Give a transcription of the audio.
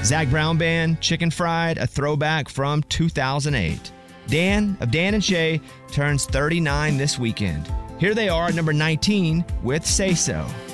Zac Brown Band, Chicken Fried, a throwback from 2008. Dan of Dan and Shay turns 39 this weekend. Here they are at number 19 with Say So.